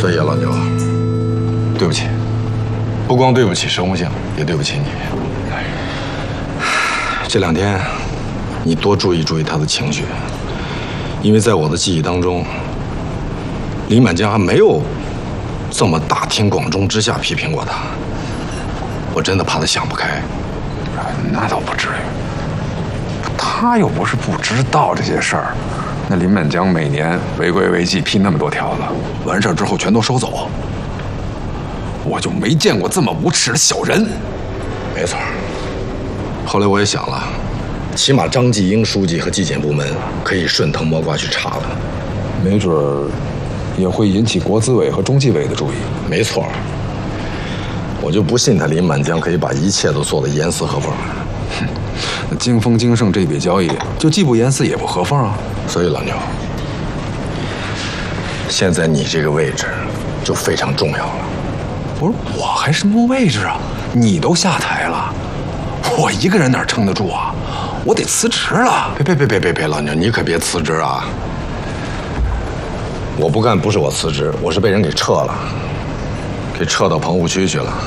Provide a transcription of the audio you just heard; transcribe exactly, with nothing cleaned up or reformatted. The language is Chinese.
所以啊，老牛，对不起，不光对不起佘木匠，也对不起你。这两天，你多注意注意他的情绪，因为在我的记忆当中，李满江还没有这么大庭广众之下批评过他。我真的怕他想不开。 那倒不至于，他又不是不知道这些事儿。那林满江每年违规违纪批那么多条子，完事儿之后全都收走，我就没见过这么无耻的小人。 没错。后来我也想了，起码张继英书记和纪检部门可以顺藤摸瓜去查他， 没准儿也会引起国资委和中纪委的注意。 没错。我就不信他林满江可以把一切都做得严丝合缝。 哼，那京丰京盛这笔交易就既不严丝也不合缝啊。 所以老牛，现在你这个位置就非常重要了。 不是，我还什么位置啊？你都下台了，我一个人哪撑得住啊？我得辞职了。 别别别别别别，老牛，你可别辞职啊！我不干不是我辞职，我是被人给撤了，给撤到棚户区去了。